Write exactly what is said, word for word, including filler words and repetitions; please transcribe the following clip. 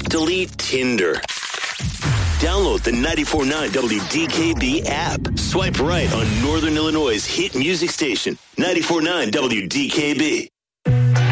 Delete Tinder. Download the ninety-four point nine W D K B app. Swipe right on Northern Illinois' hit music station, ninety-four point nine W D K B.